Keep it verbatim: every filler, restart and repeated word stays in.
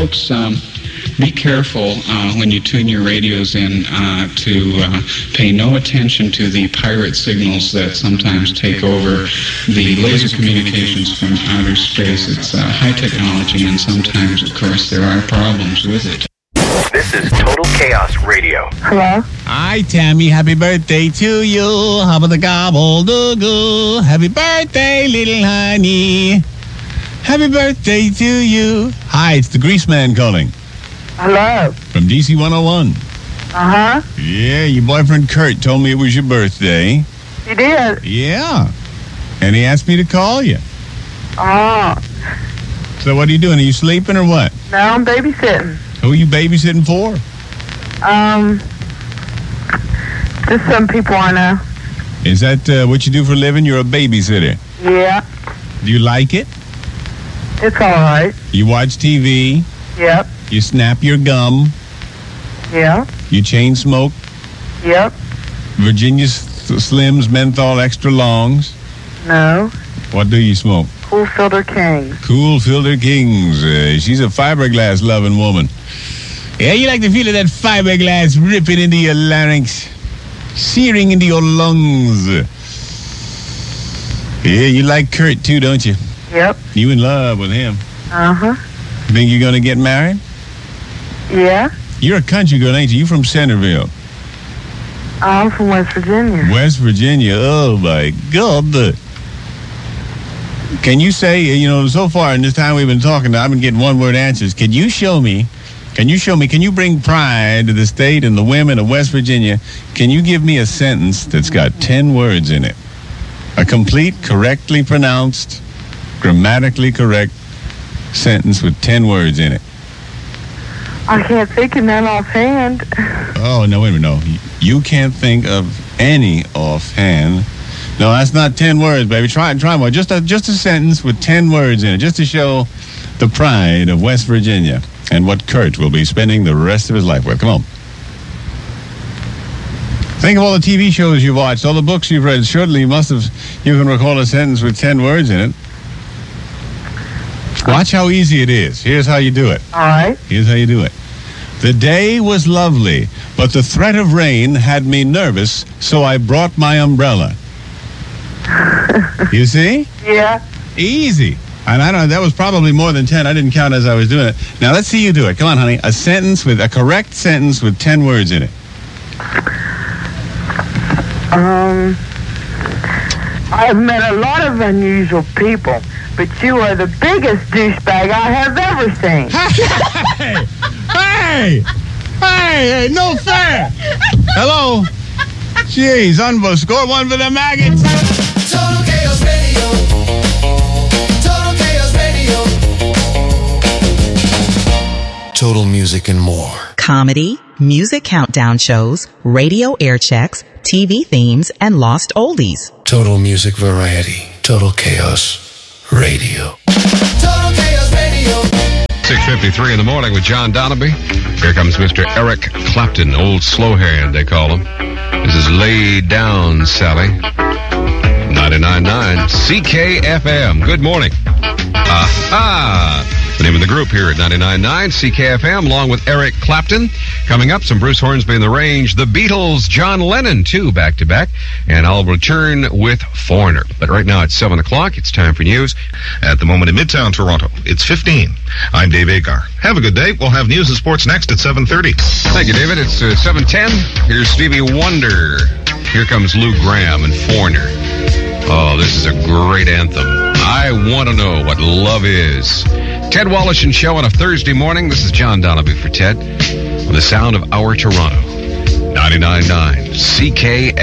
folks, um, be careful uh, when you tune your radios in uh, to uh, pay no attention to the pirate signals that sometimes take over the laser communications from outer space. It's uh, high technology, and sometimes, of course, there are problems with it. This is Total Chaos Radio. Hello? Hi, Tammy. Happy birthday to you. How about the gobble-doo-goo? Happy birthday, little honey. Happy birthday to you. Hi, it's the Grease Man calling. Hello? From D C one oh one. Uh-huh. Yeah, your boyfriend Kurt told me it was your birthday. He did? Yeah. And he asked me to call you. Oh. So what are you doing? Are you sleeping or what? No, I'm babysitting. Who are you babysitting for? Um, just some people I know. Is that uh, what you do for a living? You're a babysitter. Yeah. Do you like it? It's all right. You watch T V? Yep. You snap your gum? Yeah. You chain smoke? Yep. Virginia S- Slims menthol extra longs? No. What do you smoke? Cool Filter King. Cool Filter Kings. Uh, she's a fiberglass loving woman. Yeah, you like the feel of that fiberglass ripping into your larynx, searing into your lungs. Yeah, you like Kurt too, don't you? Yep. You in love with him. Uh-huh. Think you're gonna get married? Yeah. You're a country girl, ain't you? You from Centerville. I'm from West Virginia. West Virginia. Oh my God. Can you say, you know, so far in this time we've been talking, I've been getting one-word answers. Can you show me, can you show me, can you bring pride to the state and the women of West Virginia? Can you give me a sentence that's got ten words in it? A complete, correctly pronounced, grammatically correct sentence with ten words in it. I can't think of none offhand. Oh, no, wait a minute, no. You can't think of any offhand. No, that's not ten words, baby. Try, try more. Just a, just a sentence with ten words in it, just to show the pride of West Virginia and what Kurt will be spending the rest of his life with. Come on. Think of all the T V shows you've watched, all the books you've read. Surely you must have, you can recall a sentence with ten words in it. Watch how easy it is. Here's how you do it. All right. Here's how you do it. The day was lovely, but the threat of rain had me nervous, so I brought my umbrella. You see? Yeah. Easy. And I don't know, that was probably more than ten. I didn't count as I was doing it. Now, let's see you do it. Come on, honey. A sentence with, a correct sentence with ten words in it. Um, I've met a lot of unusual people, but you are the biggest douchebag I have ever seen. Hey! Hey! Hey! Hey! No fair! Hello? Jeez, unbelievable. Score one for the maggots. Total Chaos Radio. Total Chaos Radio. Total music and more. Comedy, music countdown shows, radio air checks, T V themes, and lost oldies. Total music variety. Total Chaos Radio. Total Chaos Radio. six fifty-three in the morning with John Donaby. Here comes Mister Eric Clapton, old slow hand, they call him. This is Lay Down, Sally. ninety-nine point nine C K F M. Good morning. Aha! The name of the group here at ninety-nine point nine C K F M, along with Eric Clapton. Coming up, some Bruce Hornsby in the Range. The Beatles, John Lennon, too, back-to-back. And I'll return with Foreigner. But right now, it's seven o'clock. It's time for news. At the moment in Midtown Toronto, it's fifteen. I'm Dave Agar. Have a good day. We'll have news and sports next at seven thirty. Thank you, David. It's uh, seven ten. Here's Stevie Wonder. Here comes Lou Gramm and Foreigner. Oh, this is a great anthem. I want to know what love is. Ted Wallace and Show on a Thursday morning. This is John Donaby for Ted on the sound of our Toronto. ninety-nine point nine C K